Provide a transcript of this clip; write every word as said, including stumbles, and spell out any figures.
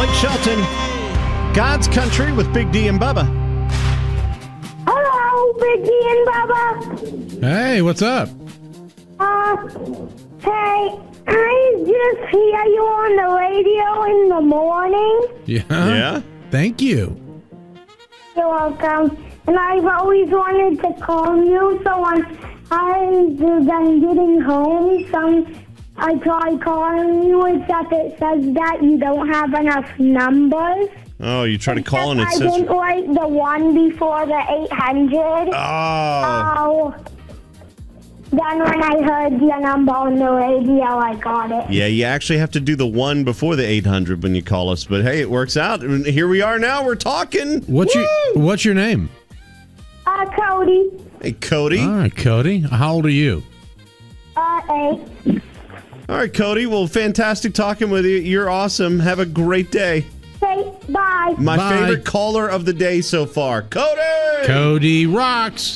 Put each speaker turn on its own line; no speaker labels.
Blake Shelton, God's Country with Big D and Bubba.
Hello, Big D and Bubba.
Hey, what's up?
Uh, hey, I just hear you on the radio in the morning.
Yeah.
Yeah?
Thank you.
You're welcome. And I've always wanted to call you, so when I've been getting home, some I try calling you, except it says that you don't have enough numbers.
Oh, you try to call and it
I
says...
didn't write the one before the eight hundred.
Oh.
So then when I heard your number on the radio, I got it.
Yeah, you actually have to do the one before the eight hundred when you call us. But hey, it works out. And here we are now. We're talking.
What's
Woo!
your What's your name?
Uh, Cody.
Hey, Cody.
All right, Cody. How old are you?
Uh, eight.
All right, Cody. Well, fantastic talking with you. You're awesome. Have a great day.
Okay, bye.
My
Bye.
favorite caller of the day so far, Cody.
Cody rocks.